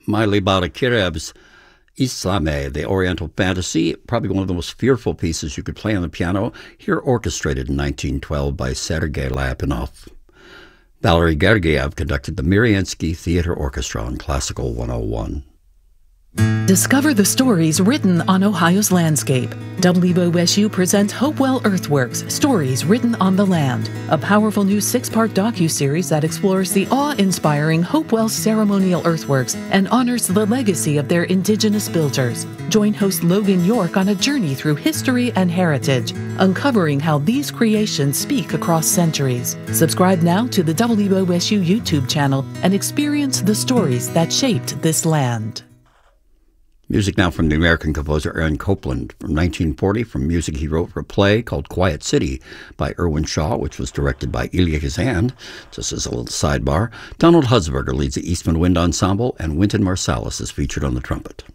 Miley Balakirev's Islame, the Oriental Fantasy, probably one of the most fearful pieces you could play on the piano, here orchestrated in 1912 by Sergei Lyapunov. Valery Gergiev conducted the Myryansky Theater Orchestra on Classical 101. Discover the stories written on Ohio's landscape. WOSU presents Hopewell Earthworks, Stories Written on the Land, a powerful new 6-part docuseries that explores the awe-inspiring Hopewell ceremonial earthworks and honors the legacy of their indigenous builders. Join host Logan York on a journey through history and heritage, uncovering how these creations speak across centuries. Subscribe now to the WOSU YouTube channel and experience the stories that shaped this land. Music now from the American composer Aaron Copland from 1940, from music he wrote for a play called Quiet City by Irwin Shaw, which was directed by Elia Kazan. Just as a little sidebar, Donald Hutzberger leads the Eastman Wind Ensemble, and Wynton Marsalis is featured on the trumpet.